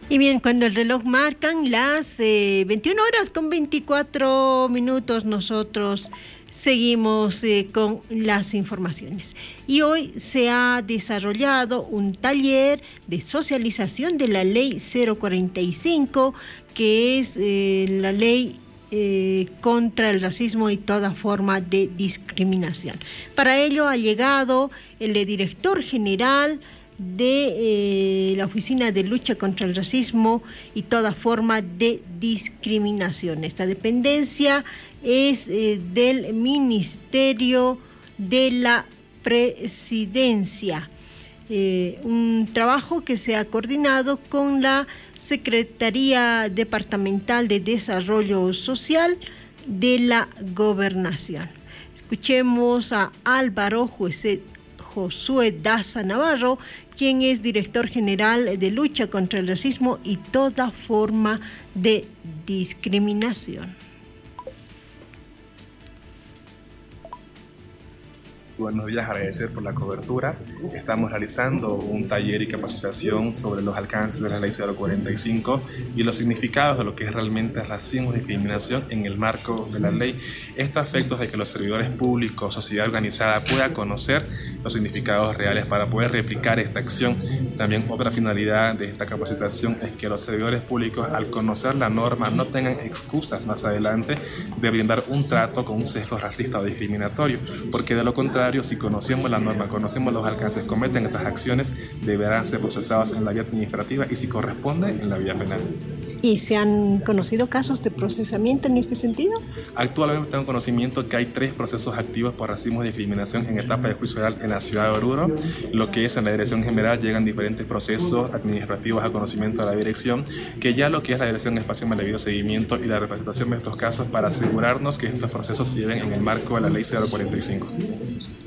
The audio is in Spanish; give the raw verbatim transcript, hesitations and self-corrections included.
Y bien, cuando el reloj marcan las eh, veintiuna horas con veinticuatro minutos, nosotros seguimos eh, con las informaciones. Y hoy se ha desarrollado un taller de socialización de la ley cero cuarenta y cinco, que es eh, la ley eh, contra el racismo y toda forma de discriminación. Para ello ha llegado el director general de eh, la Oficina de Lucha contra el Racismo y toda forma de discriminación. Esta dependencia es eh, del Ministerio de la Presidencia. Eh, un trabajo que se ha coordinado con la Secretaría Departamental de Desarrollo Social de la Gobernación. Escuchemos a Álvaro José Josué Daza Navarro, quien es director general de Lucha contra el Racismo y toda forma de discriminación. Buenos días, agradecer por la cobertura. Estamos realizando un taller y capacitación sobre los alcances de la ley cero cuarenta y cinco y los significados de lo que es realmente racismo y discriminación en el marco de la ley. Esto a efectos de que los servidores públicos, sociedad organizada, pueda conocer los significados reales para poder replicar esta acción. También otra finalidad de esta capacitación es que los servidores públicos, al conocer la norma, no tengan excusas más adelante de brindar un trato con un sesgo racista o discriminatorio, porque de lo contrario, si conocemos la norma, conocemos los alcances, cometen estas acciones, deberán ser procesados en la vía administrativa y si corresponde en la vía penal. ¿Y se han conocido casos de procesamiento en este sentido? Actualmente tengo conocimiento que hay tres procesos activos por racismo y discriminación en etapa de juicio oral en la ciudad de Oruro. Lo que es en la dirección general llegan diferentes procesos administrativos a conocimiento de la dirección, que ya lo que es la dirección espacio el debido seguimiento y la representación de estos casos para asegurarnos que estos procesos se lleven en el marco de la ley cero cuarenta y cinco.